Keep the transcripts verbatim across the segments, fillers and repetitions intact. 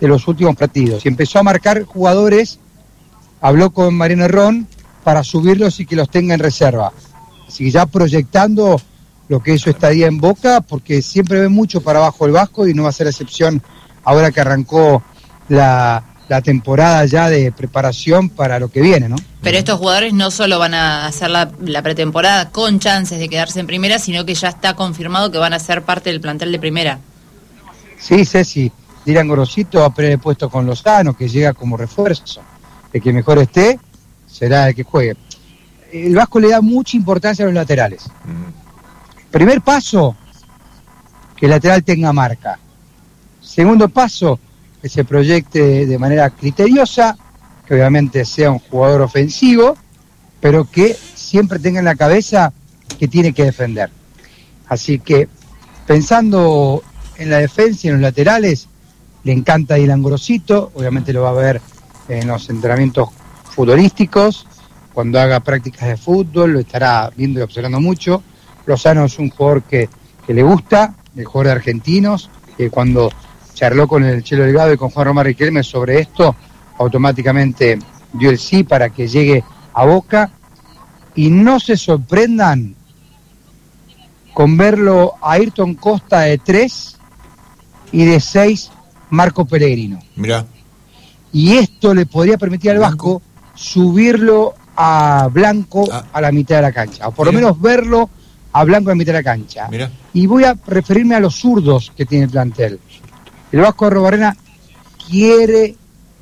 de los últimos partidos. Y empezó a marcar jugadores, habló con Mariano Herrón para subirlos y que los tenga en reserva. Así que ya proyectando lo que es su estadía en Boca, porque siempre ve mucho para abajo el Vasco y no va a ser excepción ahora que arrancó la, la temporada ya de preparación para lo que viene, ¿no? Pero estos jugadores no solo van a hacer la, la pretemporada con chances de quedarse en primera, sino que ya está confirmado que van a ser parte del plantel de primera. Sí, Ceci, Dylan Gorosito va a perder el puesto con Lozano, que llega como refuerzo. El que mejor esté será el que juegue. El Vasco le da mucha importancia a los laterales. Mm. Primer paso, que el lateral tenga marca. Segundo paso, que se proyecte de manera criteriosa, que obviamente sea un jugador ofensivo, pero que siempre tenga en la cabeza que tiene que defender. Así que, pensando en la defensa y en los laterales, le encanta Dylan Gorosito, obviamente lo va a ver en los entrenamientos futbolísticos, cuando haga prácticas de fútbol, lo estará viendo y observando mucho. Lozano es un jugador que, que le gusta, el jugador de Argentinos, que cuando charló con el Chelo Delgado y con Juan Román Riquelme sobre esto, automáticamente dio el sí para que llegue a Boca, y no se sorprendan con verlo a Ayrton Costa de tres y de seis Marco Pellegrino. Mirá. Y esto le podría permitir al Vasco subirlo a Blanco ah. a la mitad de la cancha, o por Mirá. lo menos verlo a Blanco a la mitad de la cancha. Mirá. Y voy a referirme a los zurdos que tiene el plantel. El Vasco Arrobarrena quiere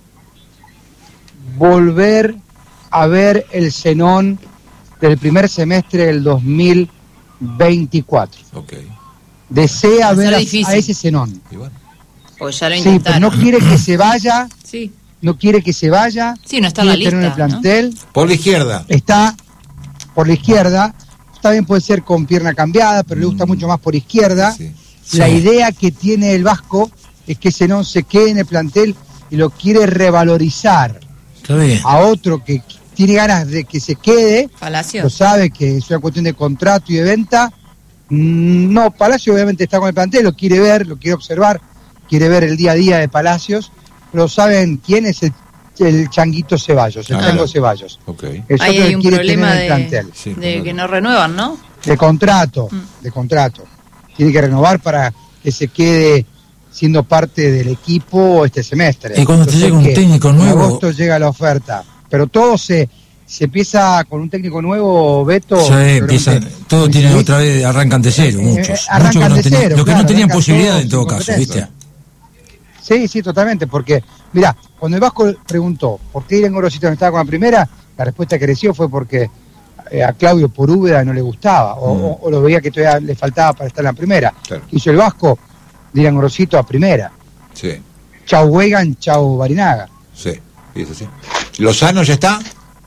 volver a ver el Zenón del primer semestre del dos mil veinticuatro. Okay. Desea ver a, a ese Zenón. Bueno. Pues ya lo sí, pero no quiere que se vaya. Sí. No quiere que se vaya. Sí, no está en la lista, en el plantel. ¿No? Por la izquierda. Está por la izquierda. También puede ser con pierna cambiada, pero mm. le gusta mucho más por izquierda. Sí. La sí. idea que tiene el Vasco es que Zenón se quede en el plantel y lo quiere revalorizar. Está bien. A otro que tiene ganas de que se quede. Palacio. Lo sabe que es una cuestión de contrato y de venta. No, Palacio obviamente está con el plantel, lo quiere ver, lo quiere observar, quiere ver el día a día de Palacios, pero ¿saben quién es el, el Changuito Ceballos, el Chango Ceballos? Okay. Es Ahí hay un problema de, plantel. Sí, de que no renuevan, ¿no? De contrato, mm. de contrato. Tiene que renovar para que se quede siendo parte del equipo este semestre. Y cuando te llega un técnico nuevo... En agosto llega la oferta, pero todo se... Se empieza con un técnico nuevo, Beto. Sí, empieza, todo tiene otra vez, arrancan de cero, muchos. Eh, arrancan muchos de tenían, cero. Los que claro, no tenían posibilidad en todo caso, ¿viste? Sí, sí, totalmente, porque, mirá, cuando el Vasco preguntó por qué Dylan Gorosito no estaba con la primera, la respuesta que recibió fue porque eh, a Claudio por Úbeda no le gustaba, o, mm. o, o lo veía que todavía le faltaba para estar en la primera. Claro. Hizo el Vasco, Dylan Gorosito a primera. Sí. Chau Weigand, chau Barinaga. Sí, es así. ¿Lozano ya está?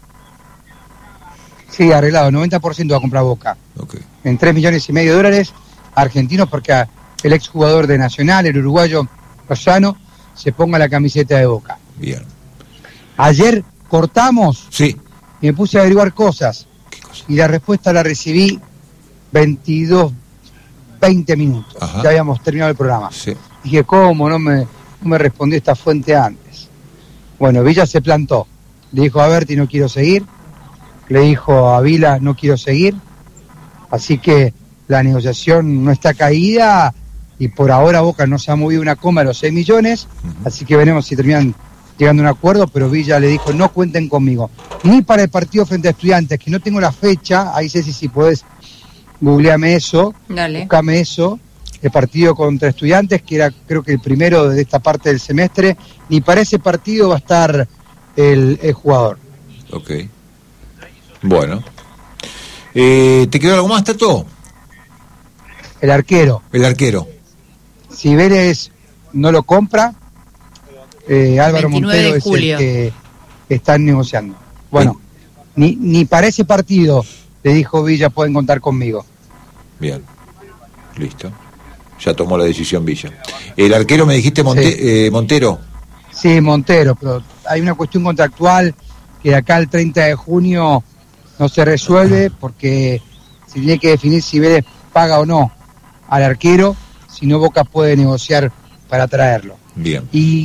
Sí, arreglado, noventa por ciento va a comprar Boca. Okay. En tres millones y medio de dólares argentinos, porque el exjugador de Nacional, el uruguayo Lozano, se ponga la camiseta de Boca. Bien. Ayer cortamos sí. y me puse a averiguar cosas. ¿Qué cosa? Y la respuesta la recibí veintidós, veinte minutos. Ajá. Ya habíamos terminado el programa. Sí. Dije, ¿cómo no me, no me respondió esta fuente antes? Bueno, Villa se plantó. Le dijo a Berti, no quiero seguir. Le dijo a Vila, no quiero seguir. Así que la negociación no está caída y por ahora Boca no se ha movido una coma de los seis millones. Uh-huh. Así que veremos si terminan llegando a un acuerdo, pero Villa le dijo, no cuenten conmigo. Ni para el partido frente a Estudiantes, que no tengo la fecha. Ahí Ceci, si podés, googleame eso. Dale. Buscame eso. El partido contra Estudiantes, que era creo que el primero de esta parte del semestre. Ni para ese partido va a estar el, el jugador. Ok. Bueno. Eh, ¿Te quedó algo más, Tato? El arquero. El arquero. Si Vélez no lo compra, eh, Álvaro Montero es el que están negociando. Bueno, ni, ni para ese partido, le dijo Villa, pueden contar conmigo. Bien. Listo. Ya tomó la decisión Villa. El arquero me dijiste Monte, sí. eh, Montero. Sí, Montero, pero hay una cuestión contractual que de acá al treinta de junio no se resuelve porque se tiene que definir si Vélez paga o no al arquero, si no Boca puede negociar para traerlo. Bien. Y